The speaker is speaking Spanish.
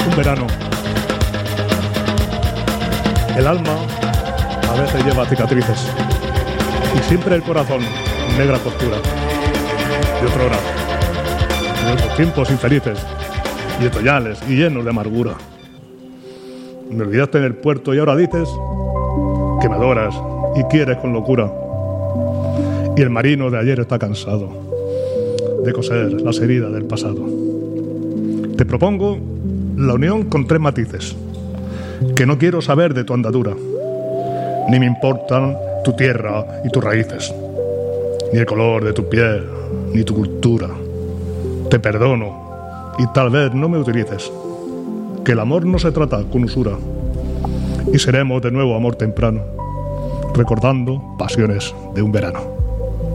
un verano. El alma a veces lleva cicatrices y siempre el corazón negra costura. Y otrora, en otros tiempos infelices y otoñales y llenos de amargura. Me olvidaste en el puerto y ahora dices que me adoras y quieres con locura. Y el marino de ayer está cansado de coser las heridas del pasado. Te propongo la unión con 3 matices, que no quiero saber de tu andadura, ni me importan tu tierra y tus raíces, ni el color de tu piel, ni tu cultura. Te perdono y tal vez no me utilices, que el amor no se trata con usura, y seremos de nuevo amor temprano, recordando pasiones de un verano.